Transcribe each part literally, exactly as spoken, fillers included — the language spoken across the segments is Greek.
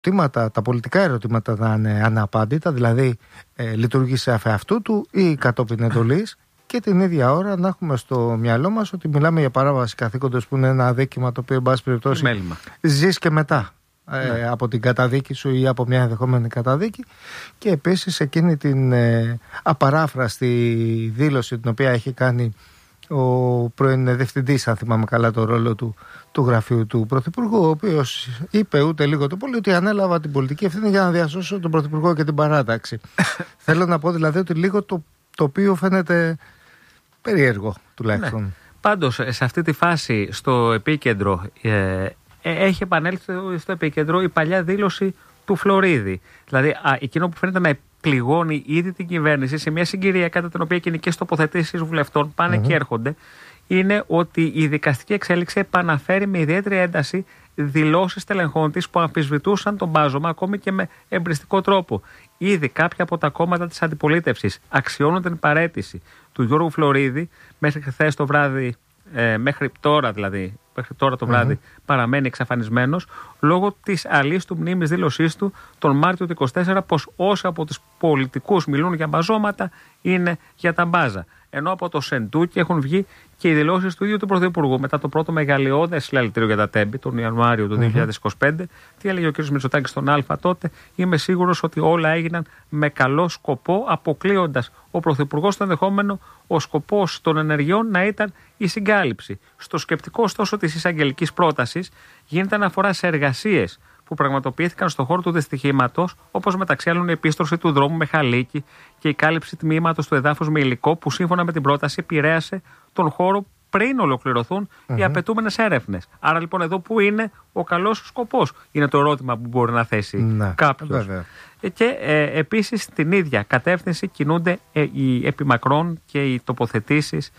ερωτήματα, τα πολιτικά ερωτήματα να είναι αναπάντητα, δηλαδή ε, λειτουργεί σε αφεαυτού του ή κατόπιν εντολής, και την ίδια ώρα να έχουμε στο μυαλό μας ότι μιλάμε για παράβαση καθήκοντος, που είναι ένα αδίκημα το οποίο, εν πάση περιπτώσει, ζεις και μετά ε, ναι. από την καταδίκη σου ή από μια ενδεχόμενη καταδίκη. Και επίσης εκείνη την ε, απαράφραστη δήλωση την οποία έχει κάνει ο πρώην διευθυντής, αν θυμάμαι καλά το ρόλο του, του γραφείου του Πρωθυπουργού, ο οποίος είπε ούτε λίγο το πολύ ότι ανέλαβα την πολιτική ευθύνη για να διασώσω τον Πρωθυπουργό και την παράταξη. Θέλω να πω δηλαδή ότι λίγο το, το οποίο φαίνεται περίεργο τουλάχιστον. Ναι. Πάντως σε αυτή τη φάση στο επίκεντρο ε, έχει επανέλθει στο επίκεντρο η παλιά δήλωση του Φλωρίδη. Δηλαδή α, εκείνο που φαίνεται να πληγώνει ήδη την κυβέρνηση σε μια συγκυρία κατά την οποία κοινικές τοποθετήσεις βουλευτών πάνε mm-hmm. και έρχονται, είναι ότι η δικαστική εξέλιξη επαναφέρει με ιδιαίτερη ένταση δηλώσεις τελεχών της που αμφισβητούσαν τον μπάζωμα ακόμη και με εμπριστικό τρόπο. Ήδη κάποια από τα κόμματα της αντιπολίτευσης αξιώνουν την παραίτηση του Γιώργου Φλωρίδη. Μέχρι χθες το βράδυ, ε, μέχρι τώρα δηλαδή, μέχρι τώρα το βράδυ mm-hmm. παραμένει εξαφανισμένος λόγω της αλίστου μνήμης δήλωσής του τον Μάρτιο του είκοσι τέσσερα πως όσοι από τους πολιτικούς μιλούν για μπαζώματα είναι για τα μπάζα. Ενώ από το Σεντούκι έχουν βγει και οι δηλώσεις του ίδιου του Πρωθυπουργού μετά το πρώτο μεγαλειώδες συλλαλητήριο για τα Τέμπη τον Ιανουάριο του mm-hmm. δύο χιλιάδες είκοσι πέντε. Τι έλεγε ο κ. Μητσοτάκης στον Α τότε? Είμαι σίγουρος ότι όλα έγιναν με καλό σκοπό, αποκλείοντας ο Πρωθυπουργός το ενδεχόμενο ο σκοπός των ενεργειών να ήταν η συγκάλυψη. Στο σκεπτικό ωστόσο της εισαγγελικής πρότασης γίνεται αναφορά σε εργασίες που πραγματοποιήθηκαν στον χώρο του δυστυχήματος, όπως μεταξύ άλλων η επίστρωση του δρόμου με χαλίκι και η κάλυψη τμήματος του εδάφους με υλικό που σύμφωνα με την πρόταση επηρέασε τον χώρο πριν ολοκληρωθούν mm-hmm. οι απαιτούμενες έρευνες. Άρα λοιπόν εδώ που είναι ο καλός σκοπός, είναι το ερώτημα που μπορεί να θέσει ναι, κάποιος. Και ε, επίσης στην ίδια κατεύθυνση κινούνται ε, οι επιμακρών και οι τοποθετήσεις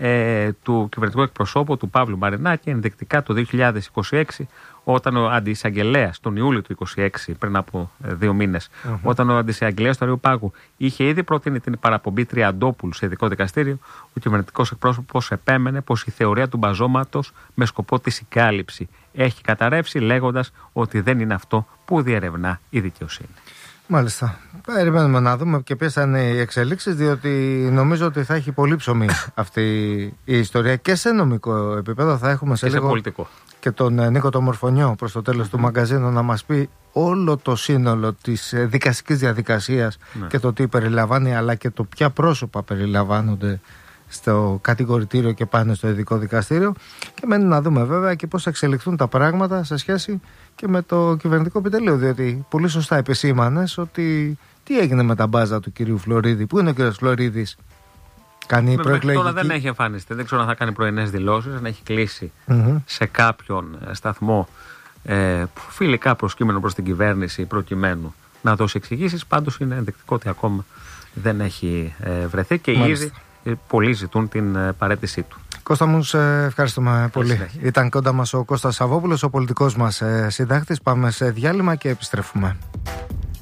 ε, του κυβερνητικού εκπροσώπου του Παύλου Μαρινάκη ενδεικτικά το δύο χιλιάδες είκοσι έξι, όταν ο αντιεισαγγελέας τον Ιούλιο του είκοσι έξι, πριν από ε, δύο μήνες, mm-hmm. όταν ο αντιεισαγγελέας του Αριού Πάγου είχε ήδη προτείνει την παραπομπή Τριαντόπουλου σε ειδικό δικαστήριο, ο κυβερνητικός εκπρόσωπος επέμενε πως η θεωρία του μπαζώματος με σκοπό τη συγκάλυψη έχει καταρρεύσει, λέγοντας ότι δεν είναι αυτό που διερευνά η δικαιοσύνη. Μάλιστα. Περιμένουμε να δούμε και ποιες θα είναι οι εξελίξεις, διότι νομίζω ότι θα έχει πολύ ψωμί αυτή η ιστορία και σε νομικό επίπεδο. Θα έχουμε σε, και λίγο σε πολιτικό. Και τον Νίκο το Μορφωνιό προς το τέλος mm-hmm. του μαγκαζίνου να μας πει όλο το σύνολο της δικαστικής διαδικασίας ναι. και το τι περιλαμβάνει, αλλά και το ποια πρόσωπα περιλαμβάνονται στο κατηγορητήριο και πάνε στο ειδικό δικαστήριο. Και μένει να δούμε βέβαια και πώς θα εξελιχθούν τα πράγματα σε σχέση και με το κυβερνητικό επιτελείο, διότι πολύ σωστά επισήμανες ότι τι έγινε με τα μπάζα του κυρίου Φλωρίδη. Πού είναι ο κύριος Φλωρίδης? Κάνει προεκλογική... Τώρα δεν έχει εμφανιστεί, δεν ξέρω αν θα κάνει πρωινές δηλώσεις, αν έχει κλείσει mm-hmm. σε κάποιον σταθμό ε, φιλικά προσκύμενο προς την κυβέρνηση προκειμένου να δώσει εξηγήσεις. Πάντως είναι ενδεικτικό ότι ακόμα δεν έχει ε, βρεθεί και ήδη πολλοί ζητούν την ε, παραίτησή του. Κώστα μου, σε ευχαριστούμε πολύ. Συνέχεια. Ήταν κοντά μας ο Κώστας Σαββόπουλος, ο πολιτικός μας ε, συντάκτης. Πάμε σε διάλειμμα και επιστρέφουμε.